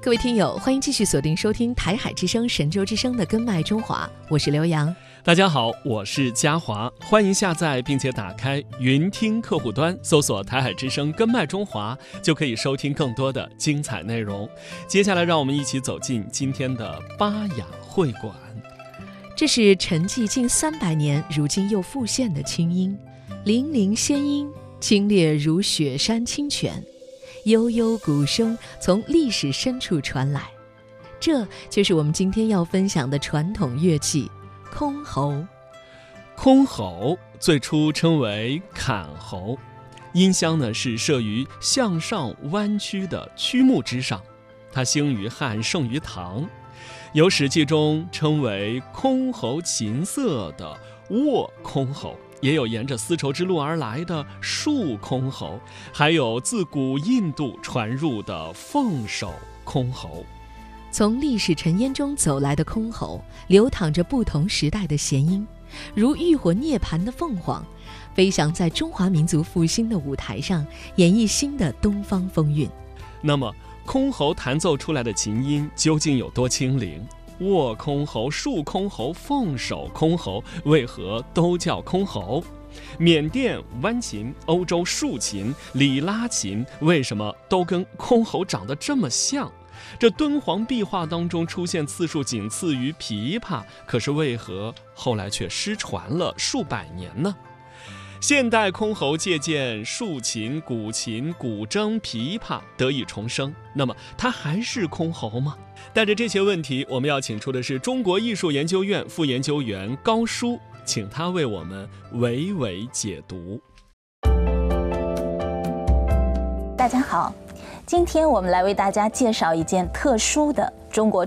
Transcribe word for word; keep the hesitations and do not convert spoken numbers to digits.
各位听友，欢迎继续锁定收听台海之声神州之声的根脉中华，我是刘洋。 大家好，我是嘉华，欢迎下载并且打开云听客户端，搜索台海之声根脉中华，就可以收听更多的精彩内容。接下来让我们一起走进今天的巴雅会馆。 这是沉寂近三百年，如今又复现的清音，粼粼仙音，清冽如雪山清泉，悠悠鼓声从历史深处传来。这就是我们今天要分享的传统乐器箜篌。 箜篌最初称为坎篌，音箱呢是设于向上弯曲的曲木之上，它兴于汉，盛于唐。有《史记》中称为箜篌琴瑟的握箜篌，也有沿着丝绸之路而来的束箜篌，还有自古印度传入的凤首箜篌。 从历史尘烟中走来的箜篌，流淌着不同时代的弦音，如浴火涅槃的凤凰，飞翔在中华民族复兴的舞台上，演绎新的东方风韵。 那么箜篌弹奏出来的琴音究竟有多清灵？握箜篌、束箜篌、凤首箜篌为何都叫箜篌？缅甸弯琴、欧洲竖琴、里拉琴为什么都跟箜篌长得这么像？这敦煌壁画当中出现次数仅次于琵琶，可是为何后来却失传了数百年呢？现代箜篌借鉴竖琴、古琴、古筝、琵琶得以重生，那么它还是箜篌吗？带着这些问题，我们要请出的是中国艺术研究院副研究员高舒，请他为我们娓娓解读。 大家好，今天我们来为大家介绍一件特殊的中国